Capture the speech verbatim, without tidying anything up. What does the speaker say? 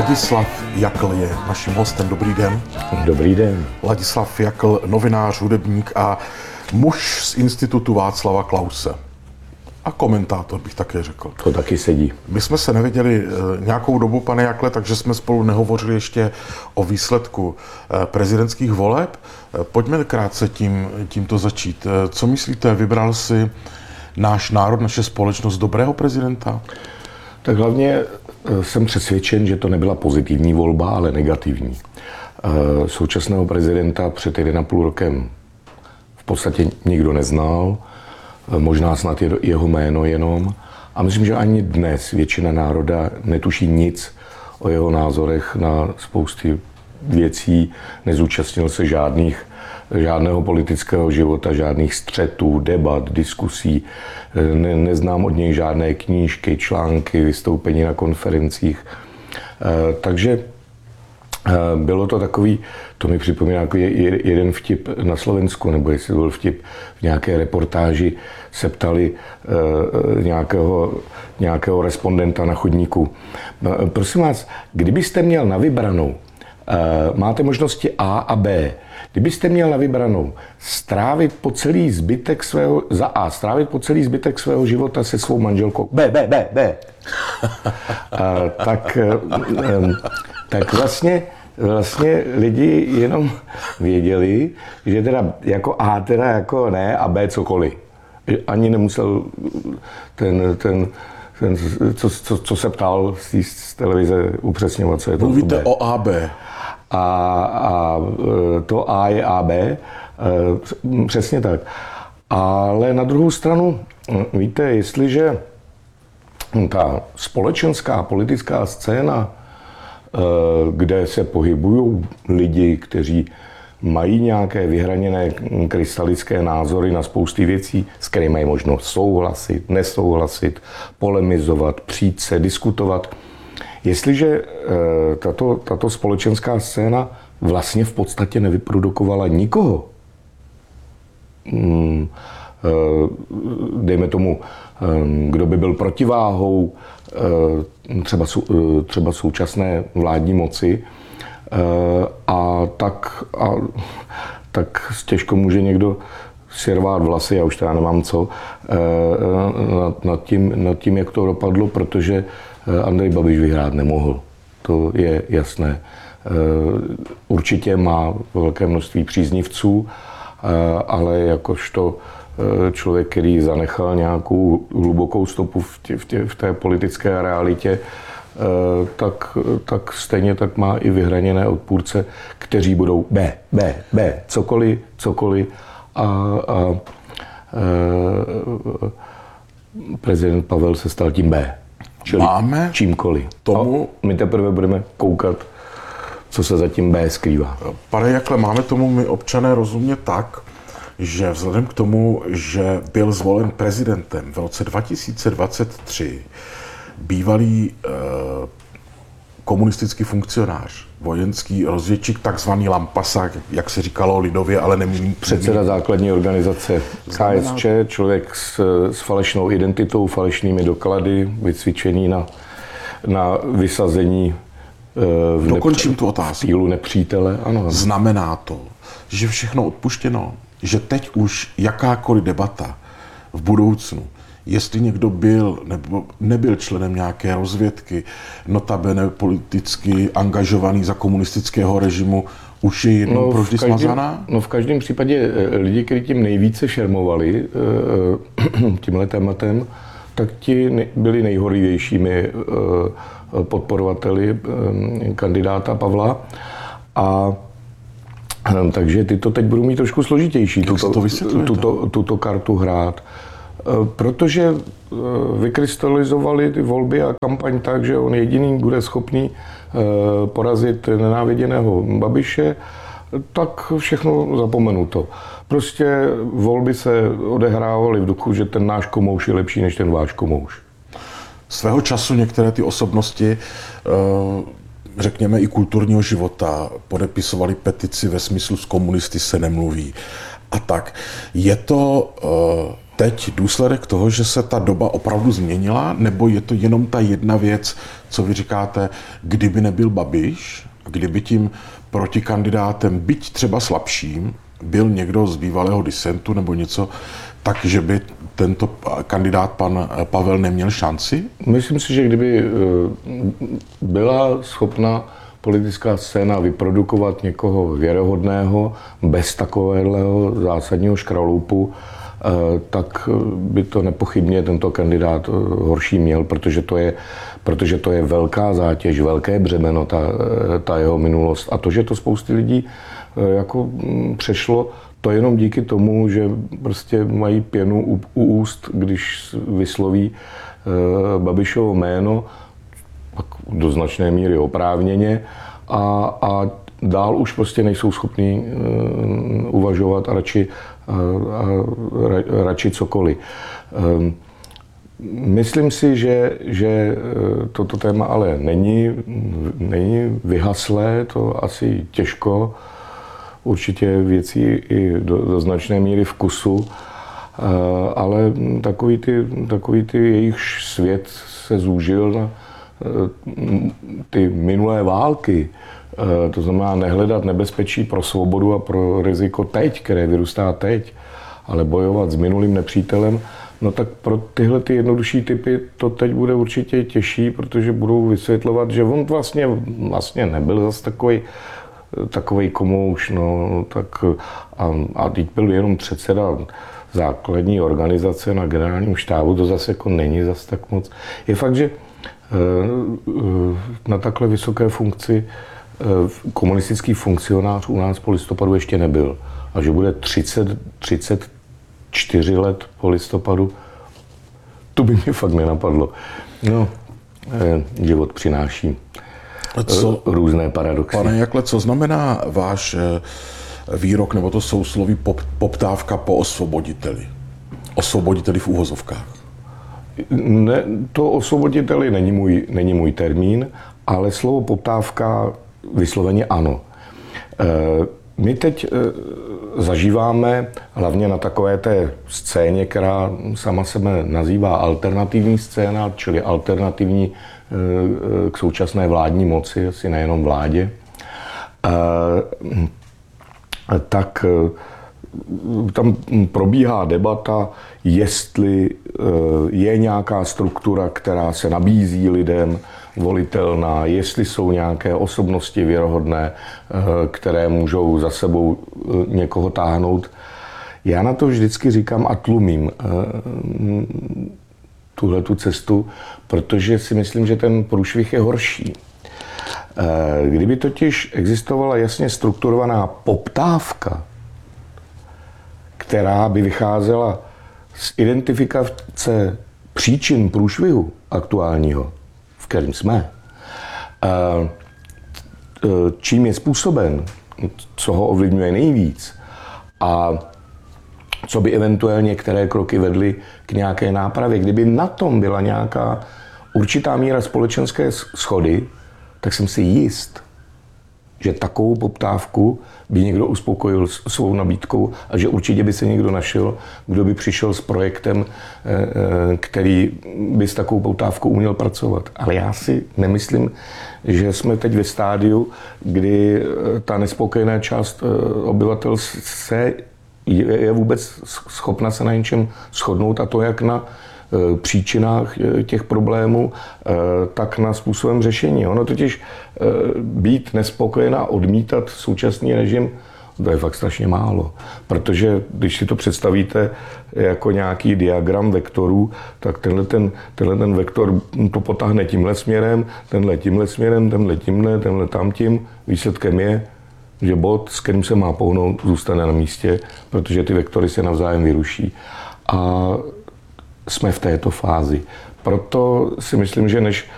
Ladislav Jakl je naším hostem. Dobrý den. Dobrý den. Ladislav Jakl, novinář, hudebník a muž z Institutu Václava Klause. A komentátor, bych také řekl. To taky sedí. My jsme se neviděli nějakou dobu, pane Jakle, takže jsme spolu nehovořili ještě o výsledku prezidentských voleb. Pojďme krátce tím, tímto začít. Co myslíte, vybral si náš národ, naše společnost dobrého prezidenta? Tak hlavně jsem přesvědčen, že to nebyla pozitivní volba, ale negativní. Současného prezidenta před jeden a půl rokem v podstatě nikdo neznal, možná snad jeho jméno jenom. A myslím, že ani dnes většina národa netuší nic o jeho názorech na spousty věcí, nezúčastnil se žádných, žádného politického života, žádných střetů, debat, diskusí. Ne, neznám od něj žádné knížky, články, vystoupení na konferencích. Takže bylo to takový, to mi připomíná jako jeden vtip na Slovensku, nebo jestli to byl vtip v nějaké reportáži, se ptali nějakého, nějakého respondenta na chodníku. Prosím vás, kdybyste měl na vybranou, máte možnosti A a B, kdybyste měl na vybranou strávit po celý zbytek svého, za A, strávit po celý zbytek svého života se svou manželkou, B, B, B, B, tak, tak vlastně Vlastně lidi jenom věděli, že teda jako A teda jako ne a B cokoliv. Ani nemusel ten, ten, ten co, co, co se ptal z, z televize upřesňovat, co je to. Mluvíte o A B. A, a to A je A B, přesně tak. Ale na druhou stranu, víte, jestliže ta společenská politická scéna, kde se pohybují lidi, kteří mají nějaké vyhraněné krystalické názory na spousty věcí, s kterými mají možnost souhlasit, nesouhlasit, polemizovat, přijít se, diskutovat. Jestliže tato, tato společenská scéna vlastně v podstatě nevyprodukovala nikoho, dejme tomu, kdo by byl protiváhou třeba, třeba současné vládní moci, a tak, a tak těžko může někdo si rvát vlasy, já už teda nemám co, nad, nad, tím, nad tím, jak to dopadlo, protože Andrej Babiš vyhrát nemohl. To je jasné. Určitě má velké množství příznivců, ale jakožto člověk, který zanechal nějakou hlubokou stopu v, tě, v, tě, v té politické realitě, tak, tak stejně tak má i vyhraněné odpůrce, kteří budou B, B, B, cokoliv, cokoliv. A, a, a prezident Pavel se stal tím B. Čili Máme čímkoliv. tomu... A my teprve budeme koukat, co se za tím B skrývá. Pane Jakle, máme tomu my občané rozumět tak, že vzhledem k tomu, že byl zvolen prezidentem v roce dva tisíce dvacet tři bývalý eh, komunistický funkcionář, vojenský rozvědčík, takzvaný lampasák, jak se říkalo lidově, ale nemůžu... Předseda základní organizace K S Č, člověk s, s falešnou identitou, falešnými doklady, vycvičený na, na vysazení eh, v Dokončím tu otázku. Pílu nepřítele. Ano. Znamená to, že všechno odpuštěno, že teď už jakákoliv debata v budoucnu, jestli někdo byl nebo nebyl členem nějaké rozvědky, notabene politicky angažovaný za komunistického režimu, už je jednou no, provždy smazaná? No v každém případě lidi, kteří tím nejvíce šermovali tímhle tématem, tak ti byli nejhorlivějšími podporovateli kandidáta Pavla. A takže ty to teď budou mít trošku složitější, tuto, to tuto, tuto kartu hrát. Protože vykrystalizovali ty volby a kampaň tak, že on jediný bude schopný porazit nenáviděného Babiše, tak všechno zapomenuto. Prostě volby se odehrávaly v duchu, že ten náš komouš je lepší než ten váš komouš. Svého času některé ty osobnosti, řekněme i kulturního života, podepisovali petici ve smyslu s komunisty se nemluví. A tak je to teď důsledek toho, že se ta doba opravdu změnila, nebo je to jenom ta jedna věc, co vy říkáte, kdyby nebyl Babiš, kdyby tím protikandidátem, byť třeba slabším, byl někdo z bývalého disentu nebo něco, takže by tento kandidát pan Pavel neměl šanci? Myslím si, že kdyby byla schopna politická scéna vyprodukovat někoho věrohodného, bez takového zásadního škraloupu, tak by to nepochybně tento kandidát horší měl, protože to je, protože to je velká zátěž, velké břemeno, ta, ta jeho minulost. A to, že to spousty lidí jako přešlo, to jenom díky tomu, že prostě mají pěnu u, u úst, když vysloví Babišovo jméno, pak do značné míry oprávněně, a, a dál už prostě nejsou schopní uh, uvažovat a radši, uh, uh, ra, radši cokoliv. Um, myslím si, že, že toto téma ale není, není vyhaslé, to asi těžko, určitě věcí i do, do značné míry vkusu, uh, ale takový ty, takový ty jejich svět se zúžil na ty minulé války, to znamená nehledat nebezpečí pro svobodu a pro riziko teď, které vyrůstá teď, ale bojovat s minulým nepřítelem, no tak pro tyhle ty jednodušší typy to teď bude určitě těžší, protože budou vysvětlovat, že on vlastně, vlastně nebyl zase takový, takovej komouš, no tak a, a teď byl jenom předseda základní organizace na generálním štábu, to zase jako není zase tak moc. Je fakt, že na takhle vysoké funkci komunistický funkcionář u nás po listopadu ještě nebyl. A že bude třicet, třicet čtyři let po listopadu, to by mě fakt nenapadlo. No, život přináší co, různé paradoxy. Pane Jakle, co znamená váš výrok nebo to sousloví pop, poptávka po osvoboditeli? Osvoboditeli v úvozovkách. Ne, to osvoboditeli není můj, není můj termín, ale slovo poptávka vysloveně ano. E, my teď e, zažíváme hlavně na takové té scéně, která sama sebe nazývá alternativní scéna, čili alternativní e, k současné vládní moci, asi nejenom vládě, e, tak e, tam probíhá debata, jestli je nějaká struktura, která se nabízí lidem volitelná, jestli jsou nějaké osobnosti věrohodné, které můžou za sebou někoho táhnout. Já na to vždycky říkám a tlumím tuhletu cestu, protože si myslím, že ten průšvih je horší. Kdyby totiž existovala jasně strukturovaná poptávka, která by vycházela z identifikace příčin průšvihu aktuálního, v kterém jsme, čím je způsoben, co ho ovlivňuje nejvíc a co by eventuálně které kroky vedly k nějaké nápravě. Kdyby na tom byla nějaká určitá míra společenské shody, tak jsem si jist, že takovou poptávku by někdo uspokojil svou nabídkou a že určitě by se někdo našel, kdo by přišel s projektem, který by s takovou poptávkou uměl pracovat. Ale já si nemyslím, že jsme teď ve stádiu, kdy ta nespokojená část obyvatel se je vůbec schopna se na něčem shodnout, a to jak na příčinách těch problémů, tak na způsobem řešení. Ono totiž být nespokojená, odmítat současný režim, to je fakt strašně málo. Protože když si to představíte jako nějaký diagram vektorů, tak tenhle ten, tenhle ten vektor to potáhne tímhle směrem, tenhle tímhle směrem, tenhle tímhle, tenhle tamtím. Výsledkem je, že bod, s kterým se má pohnout, zůstane na místě, protože ty vektory se navzájem vyruší. A jsme v této fázi. Proto si myslím, že než